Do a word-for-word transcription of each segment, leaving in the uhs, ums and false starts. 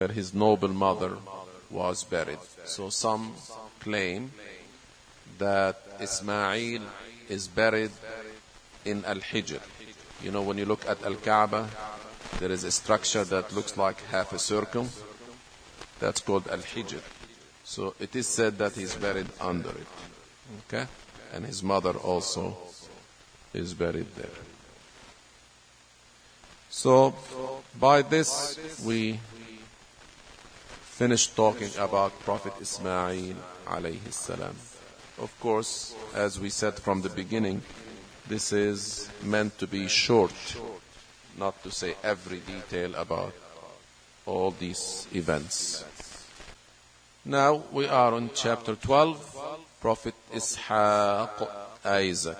where his noble mother was buried. So some claim that Ismail is buried in Al-Hijr. You know, when you look at Al-Kaaba, there is a structure that looks like half a circle. That's called Al-Hijr. So it is said that he's buried under it. Okay? And his mother also is buried there. So by this we finished talking about Prophet Ismail alayhi salam. Of course, as we said from the beginning, this is meant to be short, not to say every detail about all these events. Now we are on chapter twelve, Prophet Ishaq, Isaac.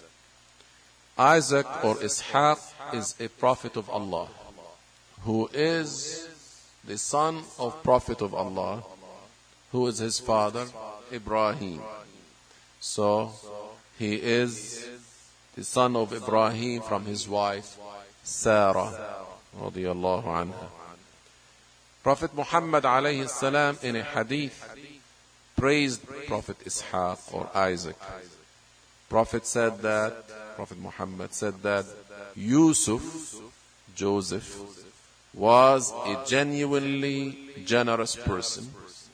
Isaac or Ishaq is a prophet of Allah, who is the son of Prophet of Allah, who is his father, Ibrahim. So he is the son of Ibrahim from his wife, Sarah, radiyallahu anha. Prophet Muhammad alayhi salam in a hadith praised Prophet Ishaq or Isaac. Prophet said that, Prophet Muhammad said that Yusuf, Joseph, was a genuinely generous person,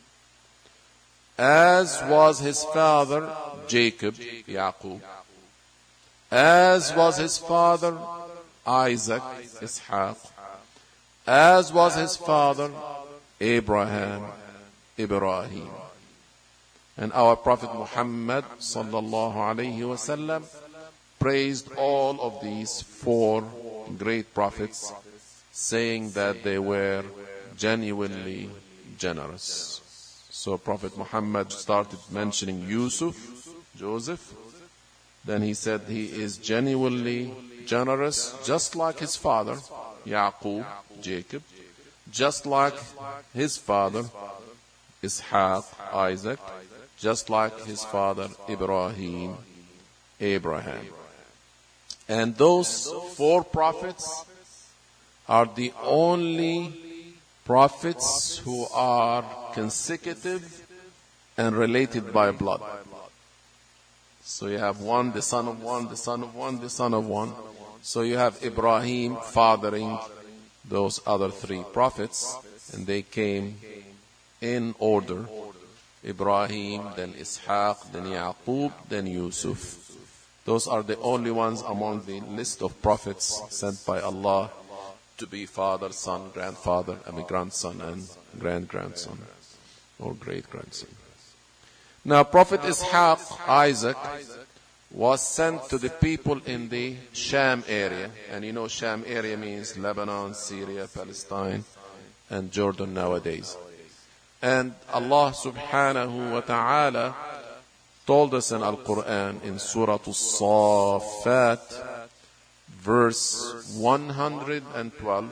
as was his father Jacob, Yaqub, as was his father Isaac, Ishaq, as was his father Abraham, Ibrahim. And our Prophet Muhammad sallallahu alayhi wasallam praised all of these four great prophets, saying that they were genuinely generous. So Prophet Muhammad started mentioning Yusuf, Joseph. Then he said he is genuinely generous, just like his father, Yaqub, Jacob, just like his father, Ishaq, Isaac, just like his father, Ibrahim, Abraham. And those four prophets are the only prophets who are consecutive and related by blood. So you have one, the son of one, the son of one, the son of one. So you have Ibrahim fathering those other three prophets, and they came in order. Ibrahim, then Ishaq, then Yaqub, then Yusuf. Those are the only ones among the list of prophets sent by Allah to be father, son, grandfather, I mean grandson, and grand-grandson, or great-grandson. Now, Prophet Ishaq, Isaac, was sent to the people in the Sham area. And you know Sham area means Lebanon, Syria, Palestine, and Jordan nowadays. And Allah subhanahu wa ta'ala told us in Al-Quran in Surah As-Saffat, verse one hundred twelve,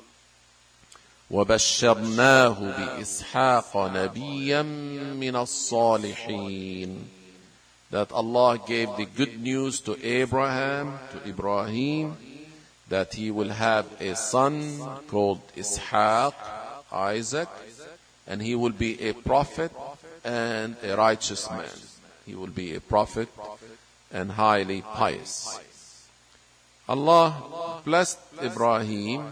وَبَشَّرْنَاهُ بِإِسْحَاقَ نَبِيًّا مِّنَ الصَّالِحِينَ. That Allah gave the good news to Abraham, to Ibrahim, that he will have a son called Ishaq, Isaac, and he will be a prophet and a righteous man. He will be a prophet and highly pious. Allah blessed Ibrahim,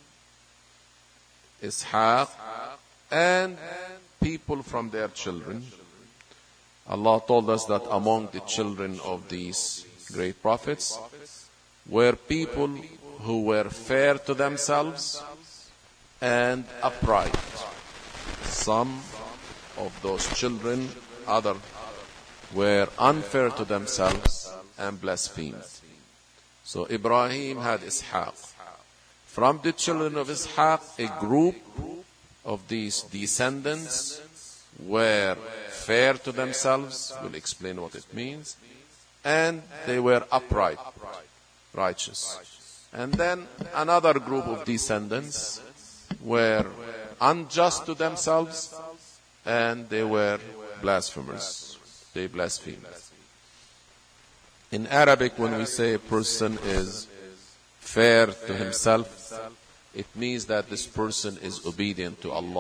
Ishaq, and people from their children. Allah told us that among the children of these great prophets were people who were fair to themselves and upright. Some of those children, other, were unfair to themselves and blasphemed. So Ibrahim had Ishaq. From the children of Ishaq, a group of these descendants were fair to themselves, we'll explain what it means, and they were upright, righteous. And then another group of descendants were unjust to themselves, and they were blasphemers. They blasphemed. In Arabic, when we say a person is fair to himself, it means that this person is obedient to Allah.